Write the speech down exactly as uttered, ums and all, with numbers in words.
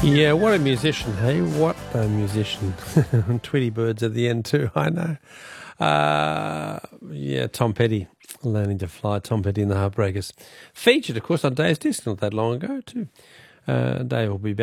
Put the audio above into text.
Yeah, what a musician, hey? What a musician. Tweety birds at the end too, I know. Uh, yeah, Tom Petty, Learning to Fly, Tom Petty and the Heartbreakers. Featured, of course, on Dave's Disc not that long ago too. Uh, Dave will be back.